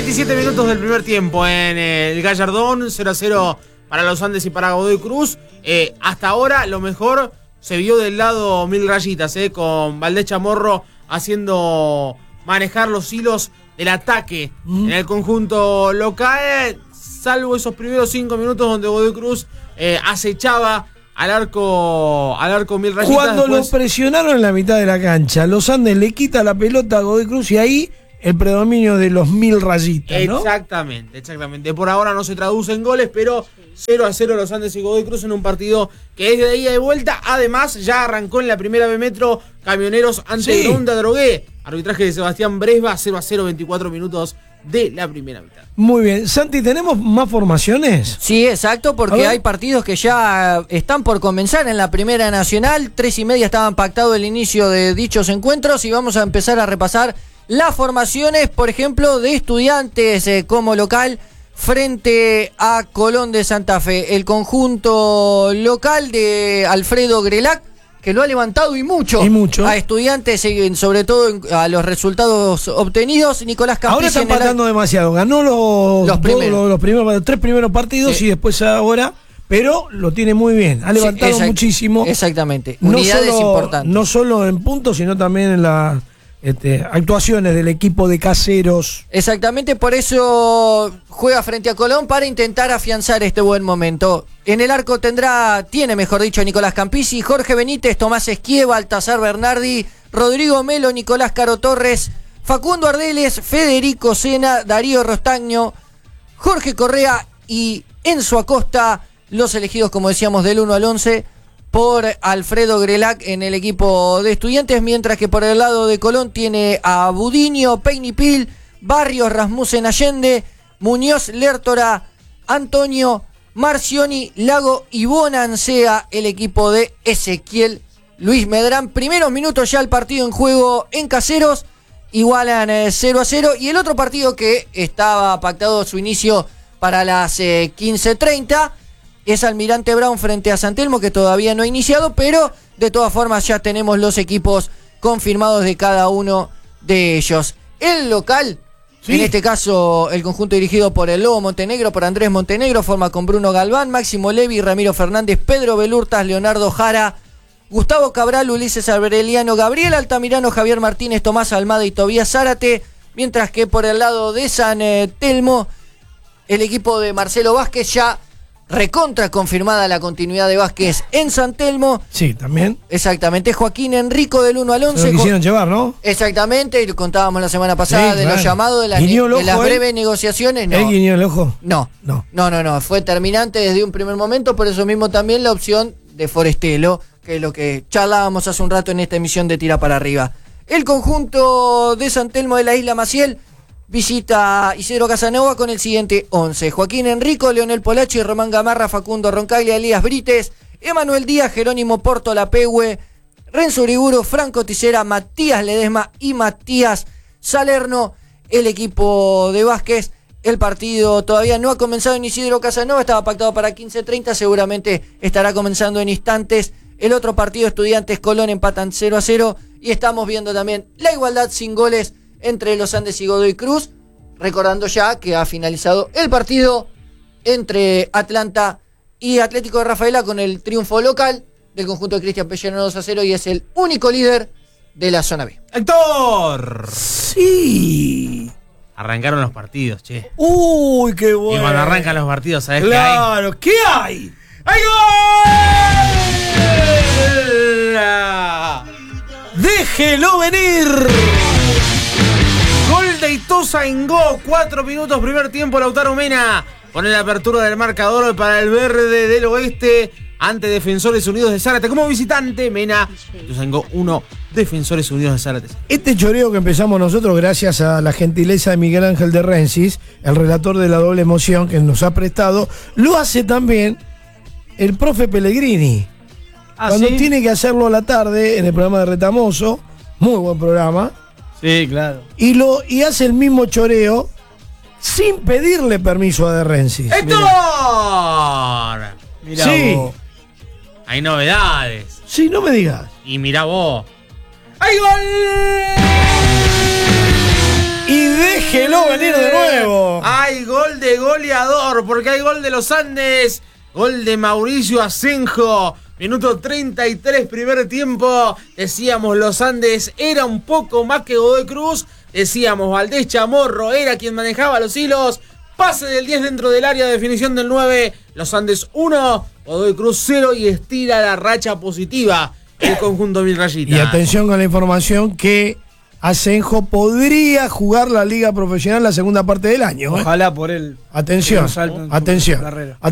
27 minutos del primer tiempo en el Gallardón, 0-0 para los Andes y para Godoy Cruz. Hasta ahora lo mejor se vio del lado Mil Rayitas, con Valdés Chamorro haciendo manejar los hilos del ataque en el conjunto local, salvo esos primeros 5 minutos donde Godoy Cruz acechaba al arco Mil Rayitas. Cuando lo presionaron en la mitad de la cancha, los Andes le quita la pelota a Godoy Cruz y ahí el predominio de los Mil Rayitas, ¿no? Exactamente. Por ahora no se traduce en goles, pero 0-0 los Andes y Godoy Cruz en un partido que es de ida y de vuelta. Además, ya arrancó en la primera B Metro Camioneros ante Gronda Drogué. Arbitraje de Sebastián Bresba, 0-0, 24 minutos de la primera mitad. Muy bien. Santi, ¿tenemos más formaciones? Sí, exacto, porque hay partidos que ya están por comenzar en la Primera Nacional. 3:30 estaban pactado el inicio de dichos encuentros y vamos a empezar a repasar las formaciones, por ejemplo, de Estudiantes como local frente a Colón de Santa Fe. El conjunto local de Alfredo Grelac, que lo ha levantado y mucho a Estudiantes, sobre todo a los resultados obtenidos. Nicolás Campisi. Ahora está empatando demasiado. Ganó los 3 primeros partidos y después ahora, pero lo tiene muy bien. Ha levantado muchísimo. Exactamente. Unidades importantes. No solo en puntos, sino también en las actuaciones del equipo de Caseros. Exactamente, por eso juega frente a Colón para intentar afianzar este buen momento. En el arco tiene Nicolás Campisi, Jorge Benítez, Tomás Esquieva, Baltasar Bernardi, Rodrigo Melo, Nicolás Caro Torres, Facundo Ardeles, Federico Sena, Darío Rostagno, Jorge Correa y Enzo Acosta, los elegidos, como decíamos, del 1 al 11 por Alfredo Grelac en el equipo de Estudiantes, mientras que por el lado de Colón tiene a Budiño, Peinipil, Barrios, Rasmussen Allende, Muñoz Lertora, Antonio, Marcioni, Lago y Bonancea, el equipo de Ezequiel Luis Medrán. Primeros minutos ya el partido en juego en Caseros, igualan 0-0, y el otro partido que estaba pactado su inicio para las 15:30 es Almirante Brown frente a San Telmo, que todavía no ha iniciado, pero de todas formas ya tenemos los equipos confirmados de cada uno de ellos. El local, en este caso el conjunto dirigido por el Lobo Montenegro, por Andrés Montenegro, forma con Bruno Galván, Máximo Levi, Ramiro Fernández, Pedro Belurtas, Leonardo Jara, Gustavo Cabral, Ulises Aureliano, Gabriel Altamirano, Javier Martínez, Tomás Almada y Tobías Zárate, mientras que por el lado de San Telmo, el equipo de Marcelo Vázquez, ya recontra confirmada la continuidad de Vázquez en San Telmo. Sí, también. Exactamente, Joaquín Enrico del 1 al 11. Se lo quisieron llevar, ¿no? Exactamente, y lo contábamos la semana pasada de los llamados, de las breves negociaciones. No. ¿El guiñó el ojo? No, fue terminante desde un primer momento, por eso mismo también la opción de Forestelo, que es lo que charlábamos hace un rato en esta emisión de Tira para Arriba. El conjunto de San Telmo de la Isla Maciel visita Isidro Casanova con el siguiente 11. Joaquín Enrico, Leonel Polachi, Román Gamarra, Facundo Roncaglia, Elías Brites, Emanuel Díaz, Jerónimo Porto Lapehue, Renzo Uriburu, Franco Tisera, Matías Ledesma y Matías Salerno, el equipo de Vázquez. El partido todavía no ha comenzado en Isidro Casanova, estaba pactado para 15:30, seguramente estará comenzando en instantes. El otro partido, Estudiantes Colón, empatan 0-0, y estamos viendo también la igualdad sin goles entre los Andes y Godoy Cruz, recordando ya que ha finalizado el partido entre Atlanta y Atlético de Rafaela con el triunfo local del conjunto de Cristian Pellerano 2-0, y es el único líder de la zona B. ¡Héctor! Sí. Arrancaron los partidos, che. Uy, qué bueno. Y cuando arrancan los partidos, ¿sabés qué hay? Claro, ¿qué hay? ¡Hay gol! ¡Déjelo venir! Gol de Ituzaingó, 4 minutos, primer tiempo. Lautaro Mena pone la apertura del marcador para el Verde del Oeste ante Defensores Unidos de Zárate. Como visitante, Mena, Ituzaingó 1, Defensores Unidos de Zárate. Este choreo que empezamos nosotros gracias a la gentileza de Miguel Ángel de Rensis, el relator de La Doble Emoción, que nos ha prestado, lo hace también el profe Pellegrini. Cuando tiene que hacerlo a la tarde en el programa de Retamoso, muy buen programa. Sí, claro. Y hace el mismo choreo sin pedirle permiso a De Rensis. ¡Héctor! Mirá sí. Vos. Hay novedades. Sí, no me digas. Y mirá vos. ¡Hay gol! Y déjelo venir de nuevo. goleador, porque hay gol de los Andes, gol de Mauricio Asenjo, minuto 33, primer tiempo. Decíamos, los Andes era un poco más que Godoy Cruz, decíamos, Valdés Chamorro era quien manejaba los hilos, pase del 10 dentro del área, definición del 9, los Andes 1, Godoy Cruz 0 y estira la racha positiva el conjunto Mil Rayitas. Y atención con la información que Asenjo podría jugar la liga profesional la segunda parte del año. Ojalá por él. Atención, atención.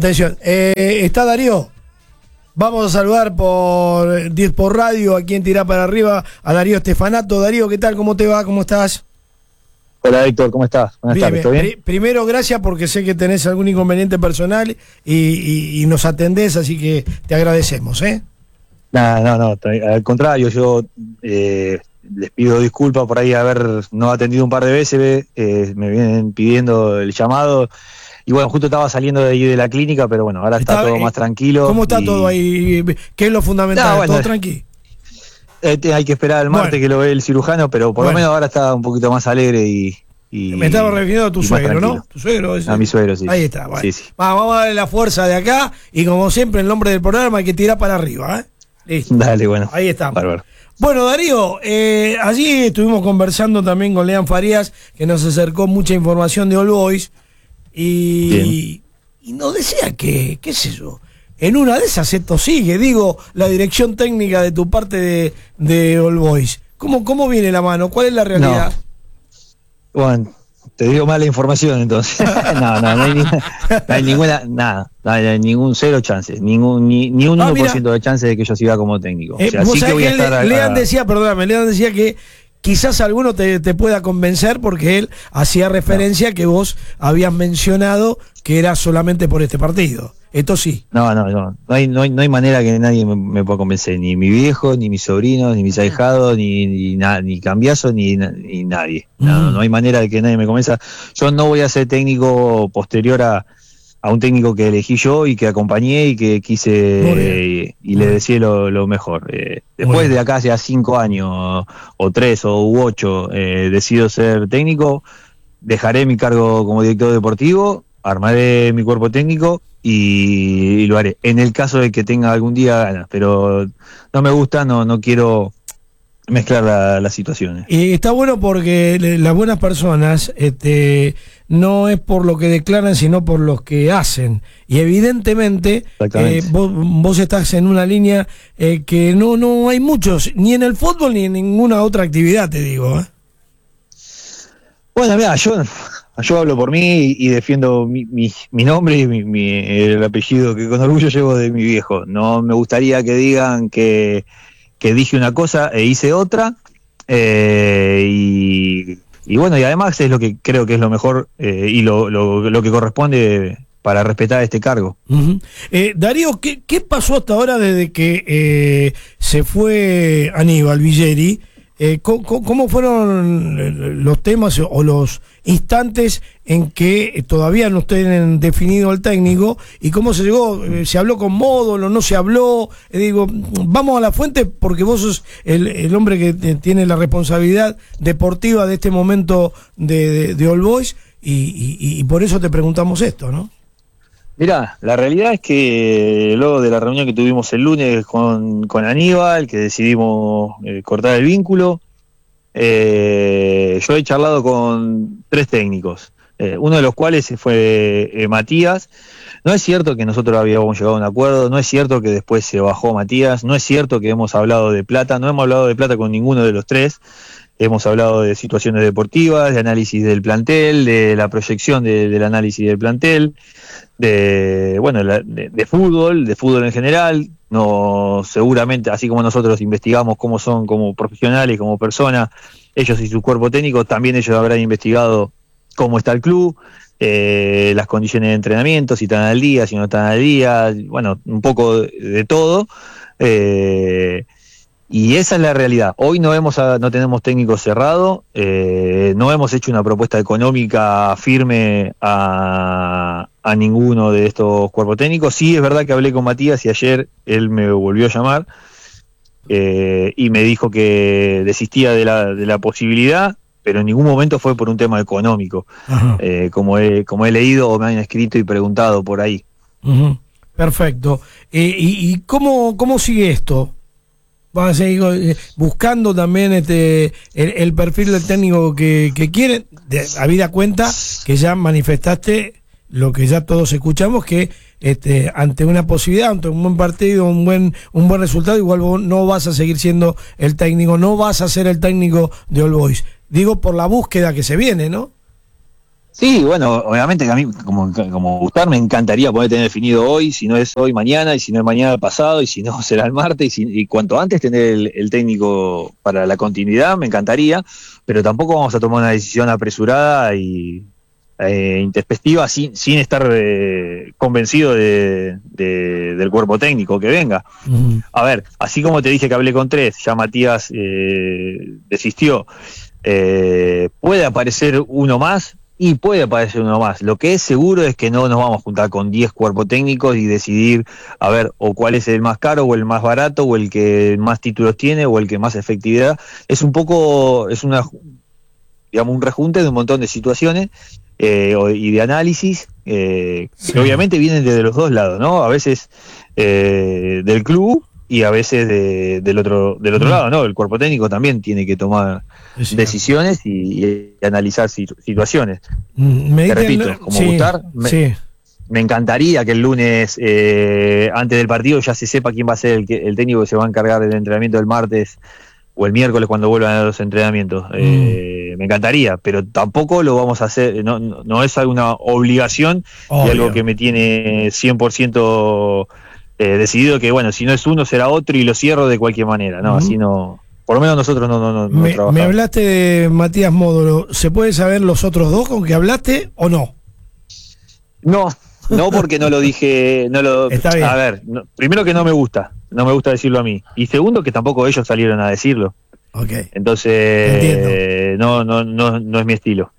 Está Darío. Vamos a saludar por 10 por radio aquí en Tirá para Arriba a Darío Estefanato. Darío, ¿qué tal? ¿Cómo te va? ¿Cómo estás? Hola Héctor, ¿cómo estás? Buenas tardes, ¿todo bien? Primero, gracias porque sé que tenés algún inconveniente personal y nos atendés, así que te agradecemos, ¿eh? No, al contrario, yo les pido disculpas por ahí haber no atendido un par de veces, me vienen pidiendo el llamado y bueno, justo estaba saliendo de ahí de la clínica, pero bueno, ahora está todo más tranquilo. ¿Cómo está todo ahí? ¿Qué es lo fundamental? Bueno, ¿Todo tranquilo? Hay que esperar al martes que lo ve el cirujano, pero por lo menos ahora está un poquito más alegre y me estaba refiriendo a tu suegro, ¿no? ¿Tu suegro? A mi suegro, sí. Ahí está, bueno. Sí. Vamos a darle la fuerza de acá y como siempre en nombre del programa hay que tirar para arriba, ¿eh? Listo. Dale, bueno. Ahí estamos. Bárbaro. Bueno, Darío, allí estuvimos conversando también con Lean Farías, que nos acercó mucha información de All Boys y nos decía que, qué sé yo, en una de esas esto sigue, digo, la dirección técnica de tu parte de All Boys. ¿Cómo viene la mano? ¿Cuál es la realidad? No. Bueno, te digo mala información entonces. no hay ninguna, nada, no hay ningún cero chance, ni un 1% de chance de que yo siga como técnico. O sea, sí que voy a estar Lean decía que quizás alguno te pueda convencer porque él hacía referencia que vos habías mencionado que era solamente por este partido. Esto sí. No hay manera que nadie me pueda convencer, ni mi viejo, ni mis sobrinos, ni mis ahijados, ni Cambiaso, ni nadie. No hay manera de que nadie me convenza. Yo no voy a ser técnico posterior a un técnico que elegí yo y que acompañé y que quise y le deseé lo mejor. Después de acá hace 5 años, o 3 u 8, decido ser técnico, dejaré mi cargo como director deportivo, armaré mi cuerpo técnico y lo haré. En el caso de que tenga algún día ganas, pero no me gusta, no quiero mezclar las situaciones. Y está bueno porque las buenas personas no es por lo que declaran, sino por lo que hacen. Y evidentemente vos estás en una línea que no hay muchos, ni en el fútbol ni en ninguna otra actividad, te digo. Bueno, mira, yo hablo por mí y defiendo mi nombre y el apellido que con orgullo llevo de mi viejo. No me gustaría que digan que dije una cosa e hice otra, y bueno, y además es lo que creo que es lo mejor y lo que corresponde para respetar este cargo. Uh-huh. Darío, ¿qué pasó hasta ahora desde que se fue Aníbal Villeri? ¿Cómo fueron los temas o los instantes en que todavía no tienen definido el técnico y cómo se llegó? ¿Se habló con Módulo? ¿No se habló? Digo, vamos a la fuente porque vos sos el hombre que tiene la responsabilidad deportiva de este momento de All Boys y por eso te preguntamos esto, ¿no? Mirá, la realidad es que luego de la reunión que tuvimos el lunes con Aníbal, que decidimos cortar el vínculo, yo he charlado con 3 técnicos, uno de los cuales fue Matías. No es cierto que nosotros habíamos llegado a un acuerdo, no es cierto que después se bajó Matías, no es cierto que hemos hablado de plata, no hemos hablado de plata con ninguno de los 3. Hemos hablado de situaciones deportivas, de análisis del plantel, de la proyección del análisis del plantel, de fútbol en general. No, seguramente, así como nosotros investigamos cómo son como profesionales, como personas, ellos y su cuerpo técnico, también ellos habrán investigado cómo está el club, las condiciones de entrenamiento, si están al día, si no están al día, bueno, un poco de todo. Y esa es la realidad. Hoy no tenemos técnico cerrado, no hemos hecho una propuesta económica firme a ninguno de estos cuerpos técnicos. Sí, es verdad que hablé con Matías y ayer él me volvió a llamar y me dijo que desistía de la posibilidad, pero en ningún momento fue por un tema económico, como he leído o me han escrito y preguntado por ahí. Perfecto. ¿Y cómo sigue esto? ¿Van a seguir buscando también el perfil del técnico que quieren? Habida cuenta que ya manifestaste lo que ya todos escuchamos, que ante una posibilidad, ante un buen partido, un buen resultado, igual vos no vas a seguir siendo el técnico, no vas a ser el técnico de All Boys. Digo, por la búsqueda que se viene, ¿no? Sí, bueno, obviamente que a mí, como Gustar, me encantaría poder tener definido hoy, si no es hoy, mañana, y si no es mañana, pasado, y si no será el martes, y cuanto antes tener el técnico para la continuidad, me encantaría, pero tampoco vamos a tomar una decisión apresurada y intempestiva sin estar convencido del cuerpo técnico que venga. A ver, así como te dije que hablé con 3, ya Matías desistió, puede aparecer uno más. Y puede aparecer uno más. Lo que es seguro es que no nos vamos a juntar con 10 cuerpos técnicos y decidir, a ver, o cuál es el más caro, o el más barato, o el que más títulos tiene, o el que más efectividad. Es un rejunte de un montón de situaciones y de análisis que obviamente vienen desde los dos lados, ¿no? A veces del club y a veces del otro lado, ¿no? El cuerpo técnico también tiene que tomar decisiones y analizar situaciones. Te repito, como Gustar, me encantaría que el lunes, antes del partido, ya se sepa quién va a ser el técnico que se va a encargar del entrenamiento del martes o el miércoles cuando vuelvan a los entrenamientos. Me encantaría, pero tampoco lo vamos a hacer, no es alguna obligación y algo que me tiene 100% decidido, que bueno, si no es uno será otro y lo cierro de cualquier manera, ¿no? Así no, por lo menos nosotros no trabajamos. Me hablaste de Matías Módolo, ¿se puede saber los otros dos con que hablaste o no? No, porque no lo dije, Está bien. A ver, primero que no me gusta decirlo a mí, y segundo que tampoco ellos salieron a decirlo. Okay. Entonces no es mi estilo.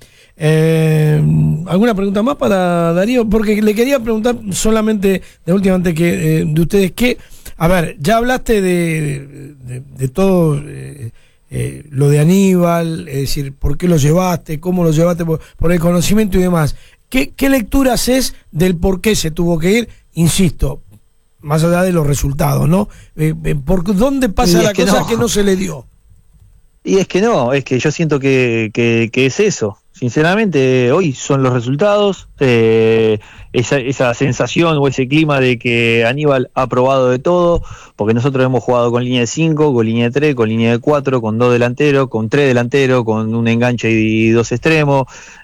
¿Alguna pregunta más para Darío? Porque le quería preguntar solamente de última, antes que de ustedes, que, a ver, ya hablaste de todo lo de Aníbal, es decir, por qué lo llevaste, cómo lo llevaste, por el conocimiento y demás. ¿Qué lectura haces del por qué se tuvo que ir? Insisto, más allá de los resultados, ¿no? ¿Por dónde pasa la cosa que no se le dio? Y es que yo siento que es eso. Sinceramente, hoy son los resultados, esa sensación o ese clima de que Aníbal ha probado de todo, porque nosotros hemos jugado con línea de 5, con línea de 3, con línea de 4, con 2 delanteros, con 3 delanteros, con un enganche y 2 extremos.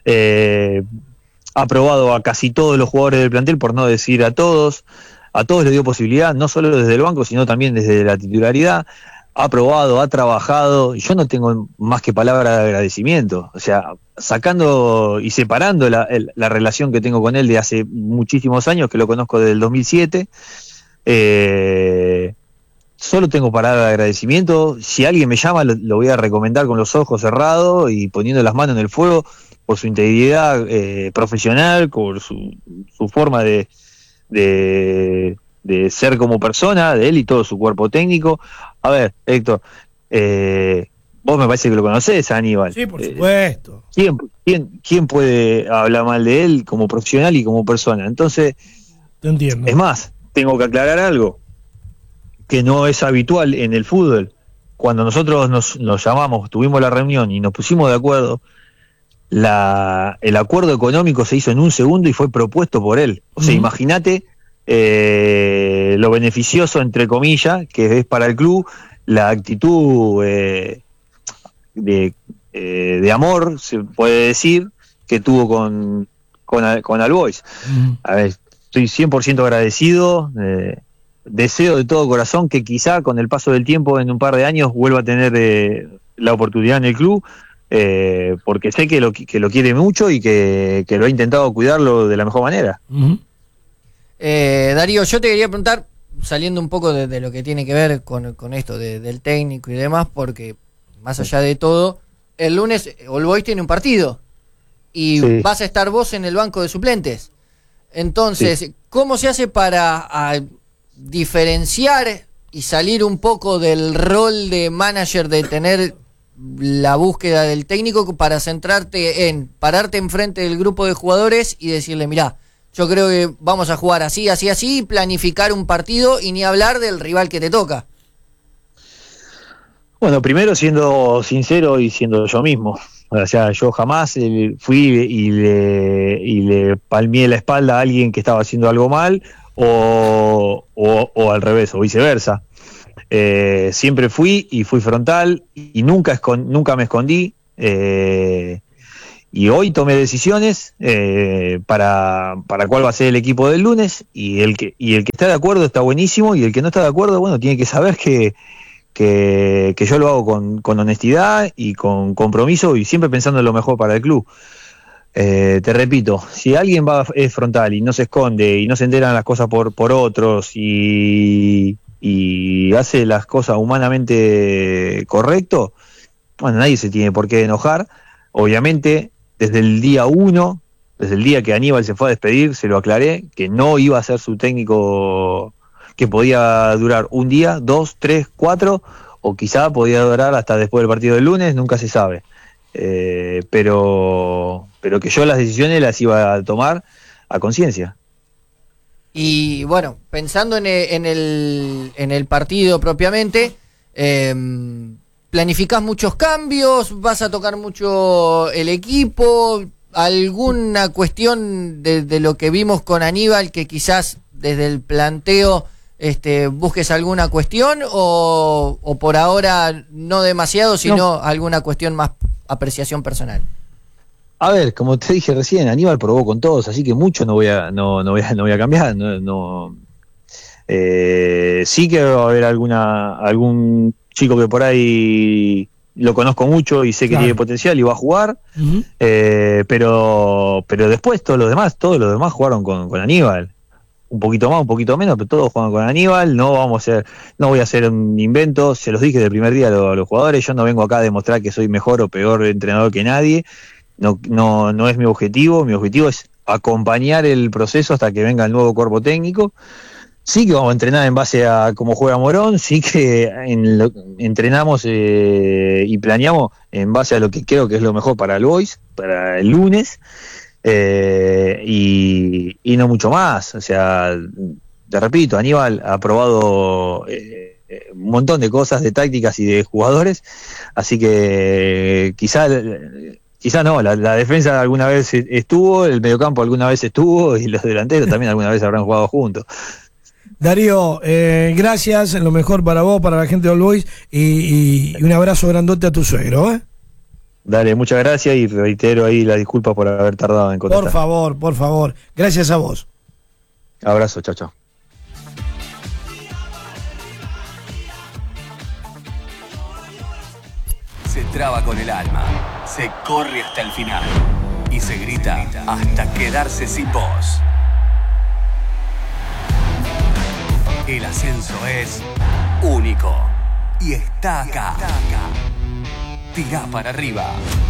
Ha probado a casi todos los jugadores del plantel, por no decir a todos les dio posibilidad, no solo desde el banco, sino también desde la titularidad. Ha probado, ha trabajado, y yo no tengo más que palabras de agradecimiento. O sea, sacando y separando la relación que tengo con él de hace muchísimos años, que lo conozco desde el 2007, solo tengo palabras de agradecimiento. Si alguien me llama, lo voy a recomendar con los ojos cerrados y poniendo las manos en el fuego, por su integridad profesional, por su forma de ser como persona, de él y todo su cuerpo técnico. A ver, Héctor, vos me parece que lo conocés, Aníbal. Sí, por supuesto. ¿Quién puede hablar mal de él como profesional y como persona? Entonces, te entiendo. Es más, tengo que aclarar algo que no es habitual en el fútbol. Cuando nosotros nos llamamos, tuvimos la reunión y nos pusimos de acuerdo, el acuerdo económico se hizo en un segundo y fue propuesto por él. O sea, imagínate lo beneficioso, entre comillas, que es para el club, la actitud de amor, se puede decir, que tuvo con All Boys. A ver, estoy 100% agradecido, deseo de todo corazón que quizá con el paso del tiempo, en un par de años, vuelva a tener la oportunidad en el club, porque sé que lo quiere mucho y que lo ha intentado cuidarlo de la mejor manera. Darío, yo te quería preguntar, saliendo un poco de lo que tiene que ver con esto del técnico y demás, porque más allá de todo, el lunes All Boys tiene un partido y vas a estar vos en el banco de suplentes. Entonces, ¿cómo se hace para diferenciar y salir un poco del rol de manager, de tener la búsqueda del técnico para centrarte en pararte enfrente del grupo de jugadores y decirle, mirá, yo creo que vamos a jugar así, así, así, planificar un partido y ni hablar del rival que te toca? Bueno, primero siendo sincero y siendo yo mismo. O sea, yo jamás fui y le palmeé la espalda a alguien que estaba haciendo algo mal o al revés, o viceversa. Siempre fui frontal y nunca me escondí. Y hoy tomé decisiones para cuál va a ser el equipo del lunes, y el que está de acuerdo está buenísimo, y el que no está de acuerdo, bueno, tiene que saber que yo lo hago con honestidad y con compromiso y siempre pensando en lo mejor para el club. Te repito, si alguien es frontal y no se esconde y no se enteran las cosas por otros y hace las cosas humanamente correcto, bueno, nadie se tiene por qué enojar. Obviamente, desde el día 1, desde el día que Aníbal se fue a despedir, se lo aclaré, que no iba a ser su técnico, que podía durar un día, 2, 3, 4, o quizá podía durar hasta después del partido del lunes, nunca se sabe. Pero que yo las decisiones las iba a tomar a conciencia. Y bueno, pensando en el partido propiamente, ¿planificás muchos cambios? ¿Vas a tocar mucho el equipo? ¿Alguna cuestión de lo que vimos con Aníbal que quizás desde el planteo busques alguna cuestión o por ahora no demasiado, sino alguna cuestión más apreciación personal? A ver, como te dije recién, Aníbal probó con todos, así que mucho no voy a cambiar. Sí que va a haber algún chico que por ahí lo conozco mucho y sé que tiene potencial y va a jugar, pero después todos los demás jugaron con Aníbal. Un poquito más, un poquito menos, pero todos juegan con Aníbal. No voy a hacer un invento, se los dije desde el primer día a los jugadores. Yo no vengo acá a demostrar que soy mejor o peor entrenador que nadie. No es mi objetivo es acompañar el proceso hasta que venga el nuevo cuerpo técnico. Sí que vamos a entrenar en base a cómo juega Morón, sí que entrenamos y planeamos en base a lo que creo que es lo mejor para el Boys, para el lunes, y no mucho más. O sea, te repito, Aníbal ha probado un montón de cosas, de tácticas y de jugadores, así que quizá no, la defensa alguna vez estuvo, el mediocampo alguna vez estuvo y los delanteros también alguna vez habrán jugado juntos. Darío, gracias, lo mejor para vos, para la gente de All Boys y un abrazo grandote a tu suegro. Dale, muchas gracias y reitero ahí la disculpa por haber tardado en contestar. Por favor, gracias a vos. Abrazo, chao. Se traba con el alma, se corre hasta el final y se grita hasta quedarse sin voz. El ascenso es único y está acá. Tirá para arriba.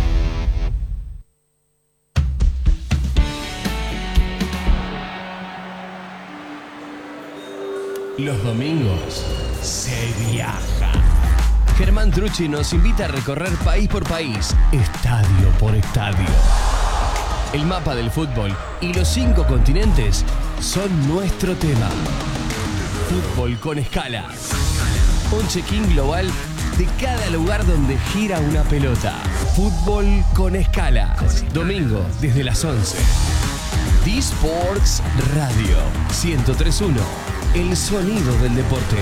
Los domingos se viaja. Germán Trucci nos invita a recorrer país por país, estadio por estadio. El mapa del fútbol y los 5 continentes son nuestro tema. Fútbol con escala. Un check-in global de cada lugar donde gira una pelota. Fútbol con escala. Domingo desde las 11. D-Sports Radio 103.1. El sonido del deporte.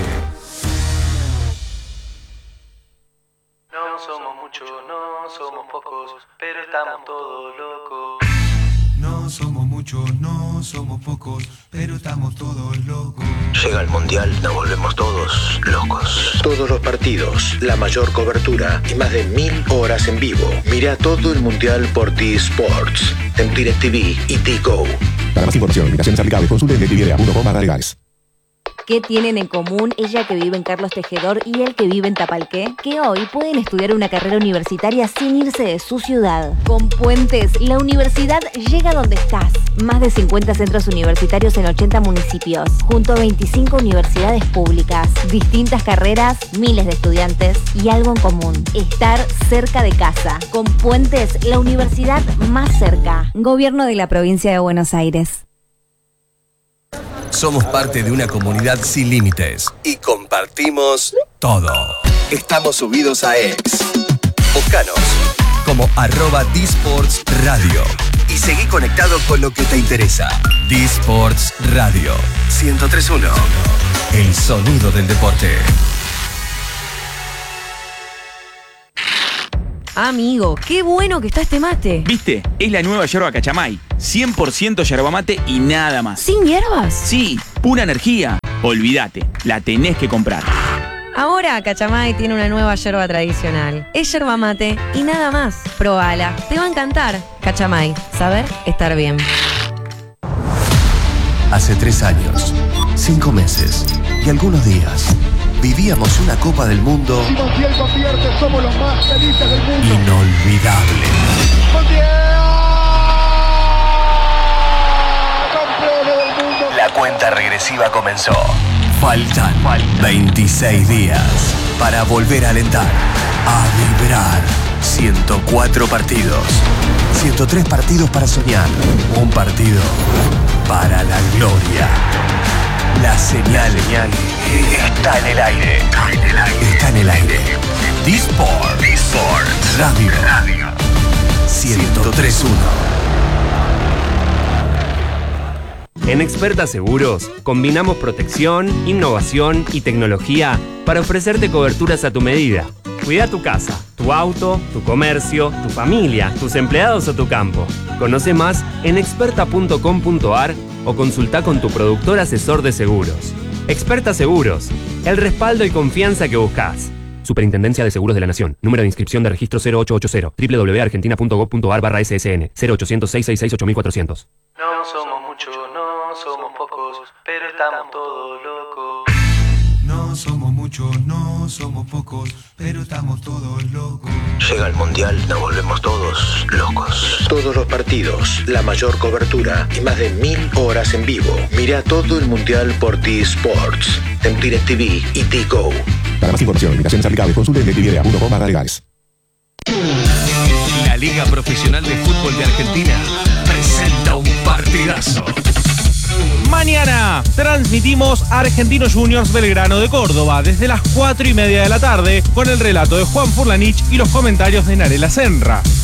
No somos muchos, no somos pocos, pero estamos todos locos. No somos muchos, no somos pocos, pero estamos todos locos. Llega el Mundial, nos volvemos todos locos. Todos los partidos, la mayor cobertura y más de 1000 horas en vivo. Mira todo el Mundial por T-Sports, en DirecTV y T-Go. Para más información, limitaciones aplicables, consulte en dtv.com/legales. ¿Qué tienen en común ella que vive en Carlos Tejedor y él que vive en Tapalqué? Que hoy pueden estudiar una carrera universitaria sin irse de su ciudad. Con Puentes, la universidad llega donde estás. Más de 50 centros universitarios en 80 municipios, junto a 25 universidades públicas, distintas carreras, miles de estudiantes y algo en común: estar cerca de casa. Con Puentes, la universidad más cerca. Gobierno de la provincia de Buenos Aires. Somos parte de una comunidad sin límites y compartimos todo. Estamos subidos a X. Búscanos como @dsportsradio y seguí conectado con lo que te interesa. D-Sports Radio 103.1. El sonido del deporte. Amigo, qué bueno que está este mate. ¿Viste? Es la nueva yerba Cachamay. 100% yerba mate y nada más. ¿Sin hierbas? Sí, pura energía. Olvídate, la tenés que comprar. Ahora Cachamay tiene una nueva yerba tradicional. Es yerba mate y nada más. Probala, te va a encantar. Cachamay, saber estar bien. Hace 3 años, 5 meses y algunos días vivíamos una Copa del Mundo somos los más felices del mundo. Inolvidable. ¡Campeones del mundo! La cuenta regresiva comenzó. Faltan 26 días para volver a alentar, a vibrar. 104 partidos, 103 partidos para soñar, un partido para la gloria. La señal está en el aire. Está en el aire. D-Sports Radio 103.1. En Experta Seguros, combinamos protección, innovación y tecnología para ofrecerte coberturas a tu medida. Cuida tu casa, tu auto, tu comercio, tu familia, tus empleados o tu campo. Conoce más en experta.com.ar o consulta con tu productor asesor de seguros. Experta Seguros, el respaldo y confianza que buscas. Superintendencia de Seguros de la Nación. Número de inscripción de registro 0880. www.argentina.gov.ar/SSN 0800-666-8400. No somos muchos, no somos pocos, pero estamos todos locos. No somos muchos, no somos pocos, pero estamos todos locos. Llega el mundial, nos volvemos todos locos. Todos los partidos, la mayor cobertura y más de 1000 horas en vivo. Mira todo el mundial por T-Sports en DirecTV y T-Go. Para más información e invitaciones aplicables, consulte en directv.com/legales. La Liga Profesional de Fútbol de Argentina presenta un partidazo. Mañana transmitimos Argentinos Juniors Belgrano de Córdoba desde las 4:30 de la tarde con el relato de Juan Furlanich y los comentarios de Narela Senra.